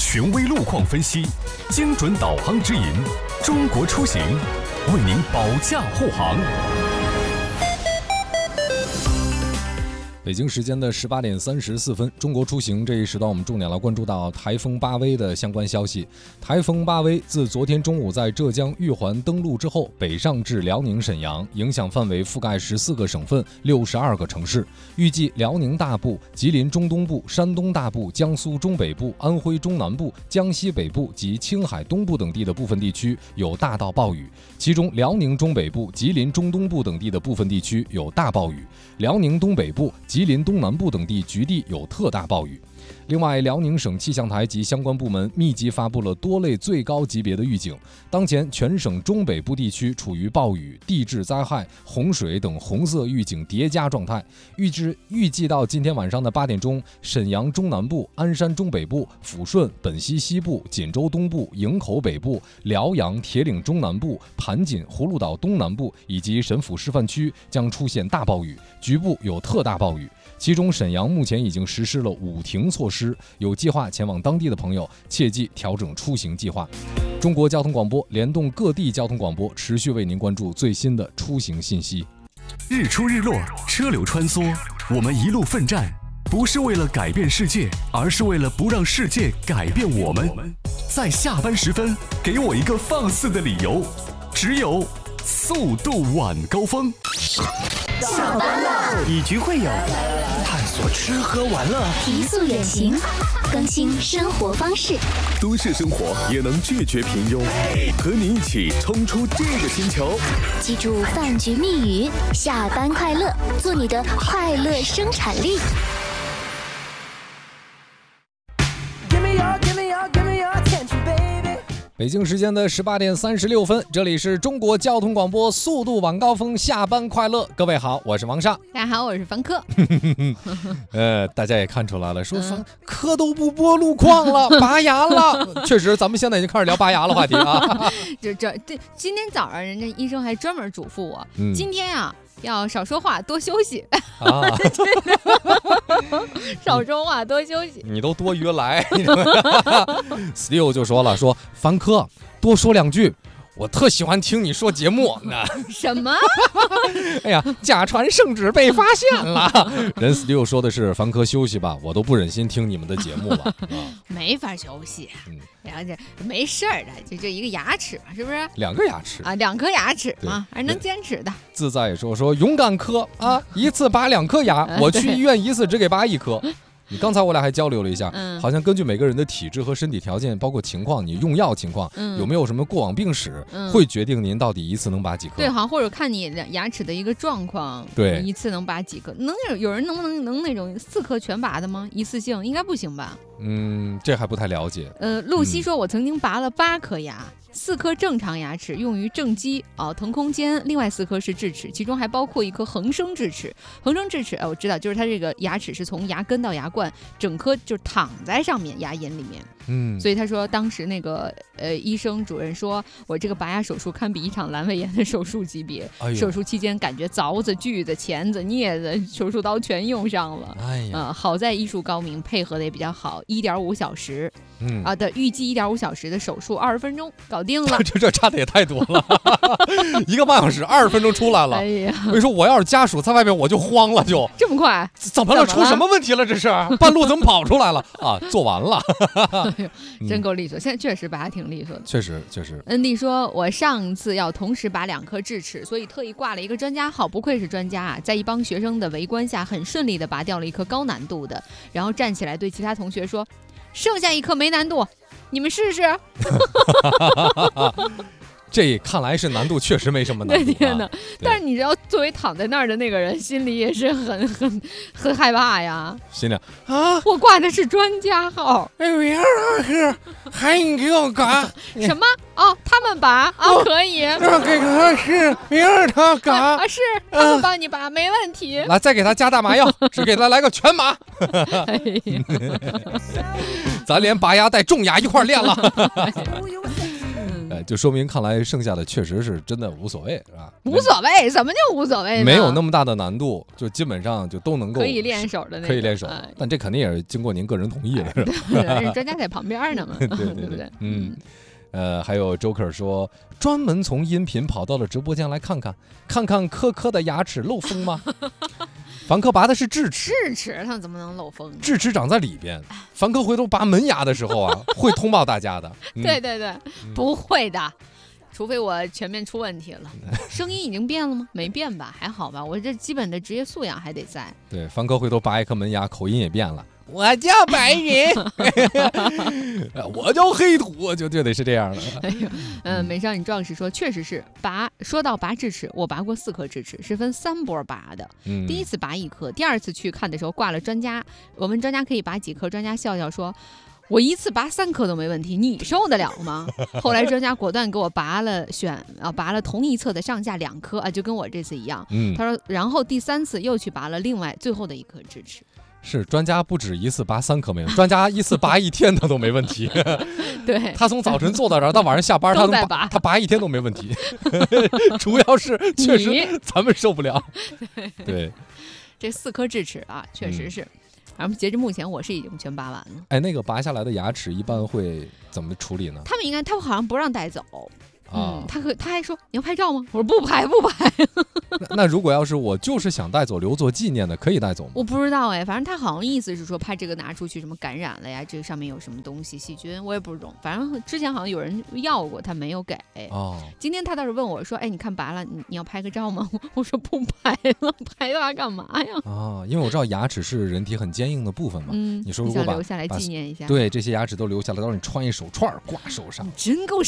权威路况分析，精准导航指引，中国出行为您保驾护航。北京时间的18点34分，中国出行这一时段，我们重点来关注到台风巴威的相关消息。台风巴威自昨天中午在浙江玉环登陆之后，北上至辽宁沈阳，影响范围覆盖14个省份、62个城市。预计辽宁大部、吉林中东部、山东大部、江苏中北部、安徽中南部、江西北部及青海东部等地的部分地区有大到暴雨，其中辽宁中北部、吉林中东部等地的部分地区有大暴雨，辽宁东北部、吉林东南部等地局地有特大暴雨。另外，辽宁省气象台及相关部门密集发布了多类最高级别的预警。当前全省中北部地区处于暴雨、地质灾害、洪水等红色预警叠加状态。预计到今天晚上的8点钟，沈阳中南部、鞍山中北部、抚顺、本溪西部、锦州东部、营口北部、辽阳、铁岭中南部、盘锦、葫芦岛东南部以及沈抚示范区将出现大暴雨，局部有特大暴雨。其中沈阳目前已经实施了5停措施，有计划前往当地的朋友切记调整出行计划。中国交通广播联动各地交通广播，持续为您关注最新的出行信息。 日出日落，车流穿梭，我们一路奋战，不是为了改变世界，而是为了不让世界改变我们。在下班时分，给我一个放肆的理由，只有速度晚高峰。 下班了， 以局会友，探索吃喝玩乐， 提速远行，更新生活方式。 都市生活也能拒绝平庸，和你一起冲出这个星球。 记住饭局密语：下班快乐，做你的快乐生产力。 北京时间的18点36分，这里是中国交通广播速度晚高峰，下班快乐。各位好，我是王上。 大家好，我是凡科。 大家也看出来了，说凡科都不播路况了，拔牙了。确实，咱们现在已经开始聊拔牙的话题啊。 对，今天早上人家医生还专门嘱咐我，今天啊要少说话，多休息。少说话，多休息。 你都多余来。Steve 就说了，说凡科多说2句。我特喜欢听你说节目。 什么？ 哎呀，假传圣旨被发现了。人 Steve 说的是凡科休息吧，我都不忍心听你们的节目了。 没法休息。然后这没事儿的，就一个牙齿嘛，是不是 ？2个牙齿啊 ，2颗牙齿嘛，还是能坚持的。 自在也说勇敢科啊，一次拔2颗牙，我去医院一次只给拔1颗。你刚才我俩还交流了一下，好像根据每个人的体质和身体条件，包括情况，你用药情况，有没有什么过往病史，会决定您到底一次能拔几颗。 对，好像或者看你牙齿的一个状况， 对， 一次能拔几颗？有人能不能那种4颗全拔的吗？一次性应该不行吧？ 这还不太了解。 露西说，我曾经拔了8颗牙。4颗正常牙齿用于正畸、腾空间，另外4颗是智齿，其中还包括1颗恒生智齿。恒生智齿，我知道，就是它这个牙齿是从牙根到牙冠，整颗就躺在上面牙龈里面。所以他说当时那个医生主任说，我这个拔牙手术堪比一场阑尾炎的手术级别。手术期间感觉凿子、锯子、钳子、镊子、手术刀全用上了。好在医术高明，配合的也比较好。1.5小时，预计1.5小时的手术20分钟搞定了。 这差的也太多了。1个半小时20分钟出来了。 哎呀， 我跟你说，我要是家属在外面我就慌了，就这么快？ 怎么了？出什么问题了？这是半路怎么跑出来了啊？做完了。 真够利索，现在确实拔挺利索的。 确实。 恩弟说，我上次要同时拔2颗智齿，所以特意挂了一个专家号，不愧是专家啊，在一帮学生的围观下，很顺利的拔掉了1颗高难度的，然后站起来对其他同学说，剩下1颗没难度，你们试试。 这看来是难度确实没什么难度。 天哪！但是你知道，作为躺在那儿的那个人，心里也是很害怕呀。 心里啊， 我挂的是专家号。 哎呀，还你给我嘎什么？他们拔可以。 给他是，别让他嘎是他们帮你拔，没问题。 来，再给他加大麻药，只给他来个全麻。咱连拔牙带种牙一块练了。 就说明看来剩下的确实是真的无所谓，是吧？ 无所谓，什么叫无所谓呢？ 没有那么大的难度，就基本上就都能够可以练手的那种， 可以练手，但这肯定也是经过您个人同意的，是吧？ 对，专家在旁边呢嘛， 对不对？还有 Joker 说，专门从音频跑到了直播间来看看科科的牙齿漏风吗？凡科拔的是智齿， 它怎么能漏风？ 智齿长在里边，凡科回头拔门牙的时候啊，会通报大家的。 对，不会的。除非我全面出问题了，声音已经变了吗？没变吧，还好吧，我这基本的职业素养还得在。 对，凡哥回头拔一颗门牙，口音也变了。我叫白人，我叫黑土，就得是这样的。 美少女壮士说，确实是说到拔智齿，我拔过4颗智齿，是分3波拔的。第一次拔1颗，第二次去看的时候挂了专家，我问专家可以拔几颗，专家笑笑说，我一次拔3颗都没问题，你受得了吗？后来专家果断给我拔了同一侧的上下2颗啊，就跟我这次一样。他说，然后第3次又去拔了另外最后的1颗智齿。 是专家不止一次拔3颗没问题，专家一次拔1天他都没问题。 对， 他从早晨坐到这儿到晚上下班，他拔1天都没问题。主要是确实咱们受不了。对， 这4颗智齿啊，确实是。然后截至目前，我是已经全拔完了。 哎，那个拔下来的牙齿一般会怎么处理呢？ 他好像不让带走。他还说你要拍照吗？我说不拍。 那如果要是我就是想带走留作纪念的，可以带走吗？ 我不知道哎，反正他好像意思是说怕这个拿出去什么感染了呀，这个上面有什么东西细菌，我也不懂。反正之前好像有人要过，他没有给。今天他倒是问我说，哎，你看拔了，你要拍个照吗？我说不拍了，拍它干嘛呀？ 因为我知道牙齿是人体很坚硬的部分嘛。你说如果留下来纪念一下， 对这些牙齿都留下来，到时候你穿一手串挂手上， 真够